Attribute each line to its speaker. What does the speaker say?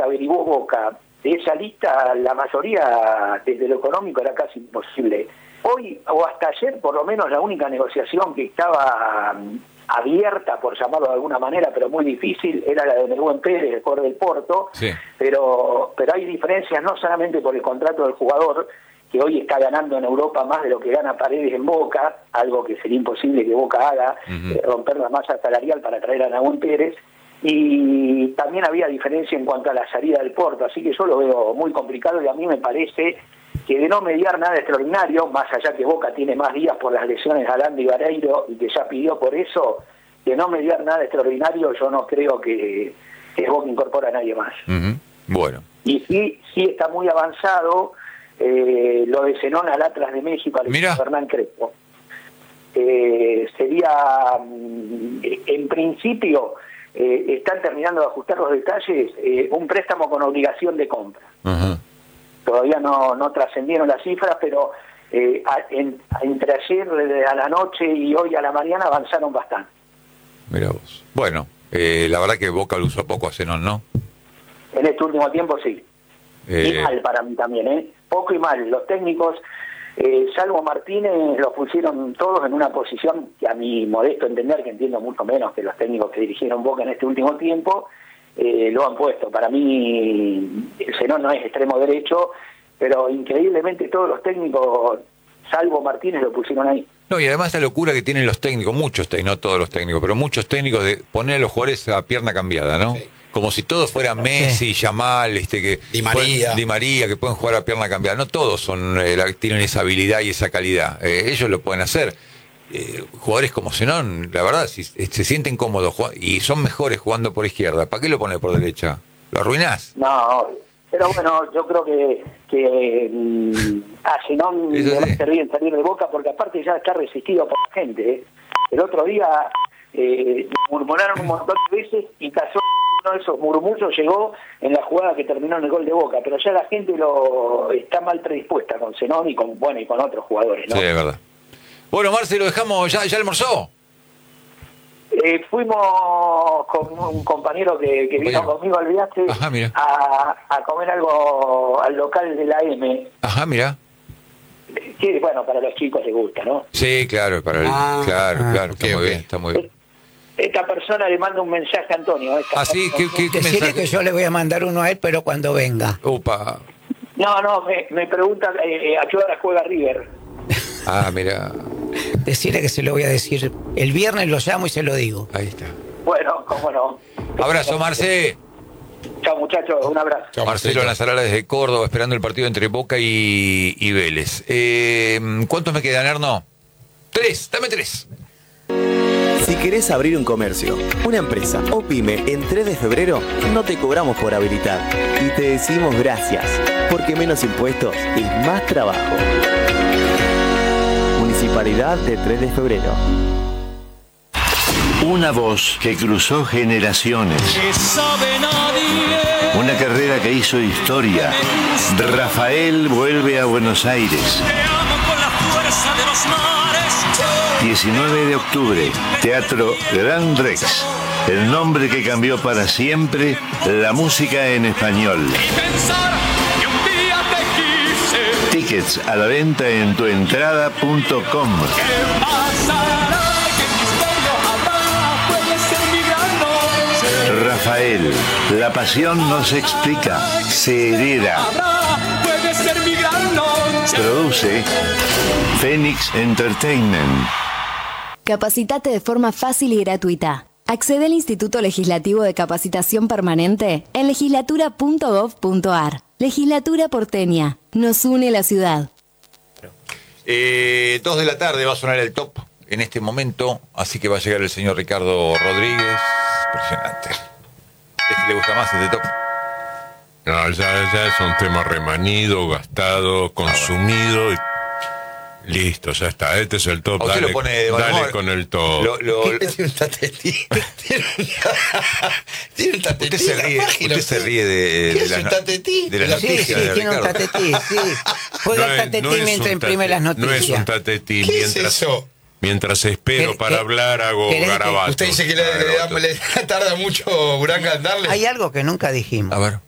Speaker 1: averiguó Boca, de esa lista, la mayoría, desde lo económico, era casi imposible. Hoy, o hasta ayer, por lo menos, la única negociación que estaba abierta, por llamarlo de alguna manera, pero muy difícil, era la de Nehuen Pérez, el jugador del Porto,
Speaker 2: sí.
Speaker 1: pero hay diferencias no solamente por el contrato del jugador, que hoy está ganando en Europa más de lo que gana Paredes en Boca, algo que sería imposible que Boca haga, romper la masa salarial para traer a Nehuen Pérez, y también había diferencia en cuanto a la salida del Porto, así que yo lo veo muy complicado y a mí me parece que de no mediar nada extraordinario, más allá que Boca tiene más días por las lesiones de Alanda y Vareiro y que ya pidió por eso, de no mediar nada extraordinario, yo no creo que Boca incorpore a nadie más.
Speaker 2: Bueno.
Speaker 1: Y sí está muy avanzado lo de Zenón al Atlas de México, al Fernán Crespo. Sería, en principio, están terminando de ajustar los detalles, un préstamo con obligación de compra. Todavía no trascendieron las cifras, pero entre ayer a la noche y hoy a la mañana avanzaron bastante.
Speaker 2: Mirá vos. Bueno, la verdad que Boca lo usó poco a Zenón, ¿no?
Speaker 1: En este último tiempo sí. Y mal para mí también, poco y mal. Los técnicos, salvo Martínez, los pusieron todos en una posición que a mi modesto entender, que entiendo mucho menos que los técnicos que dirigieron Boca en este último tiempo, lo han puesto. Para mí, Zenón no es extremo derecho, pero increíblemente todos los técnicos, salvo Martínez, lo pusieron ahí.
Speaker 2: No, y además la locura que tienen los técnicos, muchos técnicos, no todos los técnicos, pero muchos técnicos de poner a los jugadores a pierna cambiada, ¿no? Sí. Como si todos fueran Messi, Yamal, que
Speaker 3: Di María,
Speaker 2: que pueden jugar a pierna cambiada. No todos tienen esa habilidad y esa calidad. Ellos lo pueden hacer. Jugadores como Zenón, la verdad, si se sienten cómodos y son mejores jugando por izquierda, ¿para qué lo pones por derecha? ¿Lo arruinás?
Speaker 1: No, pero bueno, yo creo que a Zenón le va a servir en salir de Boca, porque aparte ya está resistido por la gente. El otro día murmuraron un montón de veces y cayó uno de esos murmullos, llegó en la jugada que terminó en el gol de Boca, pero ya la gente está mal predispuesta con Zenón y con otros jugadores, ¿no?
Speaker 2: Sí, es verdad. Bueno, Marce, lo dejamos, ¿ya almorzó?
Speaker 1: Fuimos con un compañero que vino conmigo al viaje.
Speaker 2: Ajá, mira.
Speaker 1: A comer algo al local de la M.
Speaker 2: Ajá, mira.
Speaker 1: Que bueno, para los chicos les gusta, ¿no?
Speaker 2: Sí, claro, claro, está muy bien.
Speaker 1: Esta persona le manda un mensaje a Antonio.
Speaker 2: Sí, ¿qué mensaje?
Speaker 4: Que yo le voy a mandar uno a él, pero cuando venga.
Speaker 2: Opa.
Speaker 1: No, me pregunta a qué hora juega River.
Speaker 2: Mira.
Speaker 4: Decirle que se lo voy a decir. El viernes lo llamo y se lo digo.
Speaker 2: Ahí está.
Speaker 1: Bueno, cómo no.
Speaker 2: Abrazo, Marce.
Speaker 1: Chao, muchachos, un abrazo.
Speaker 2: Chao, Marcelo Nazarala desde Córdoba, esperando el partido entre Boca y Vélez. ¿Cuántos me quedan, Erno? 3, dame 3.
Speaker 5: Si querés abrir un comercio, una empresa o pyme en 3 de febrero, no te cobramos por habilitar. Y te decimos gracias, porque menos impuestos es más trabajo. Municipalidad de 3 de febrero.
Speaker 6: Una voz que cruzó generaciones. Una carrera que hizo historia. Rafael vuelve a Buenos Aires. 19 de octubre, Teatro Gran Rex. El nombre que cambió para siempre la música en español. Tickets a la venta en tuentrada.com. Rafael, la pasión no se explica, se hereda. Produce Phoenix Entertainment.
Speaker 7: Capacitate de forma fácil y gratuita. Accede al Instituto Legislativo de Capacitación Permanente en legislatura.gov.ar. Legislatura porteña. Nos une la ciudad.
Speaker 2: 2 de la tarde va a sonar el top en este momento, así que va a llegar el señor Ricardo Rodríguez. Impresionante. ¿Le gusta más este top?
Speaker 8: No, ya es un tema remanido, gastado, consumido. Listo, ya está. Este es el top. Dale, dale con el top.
Speaker 3: Tiene un tatetí. Tiene un tatetí.
Speaker 2: Usted se ríe de
Speaker 3: la
Speaker 2: noticia.
Speaker 4: Sí, tiene un tatetí, sí. Juega el tatetí mientras imprime las noticias.
Speaker 8: No es un tatetí.
Speaker 3: ¿Qué es eso?
Speaker 8: Mientras espero para hablar, hago garabatos.
Speaker 3: Usted dice que le tarda mucho Huracán darle.
Speaker 4: Hay algo que nunca dijimos.
Speaker 2: A ver.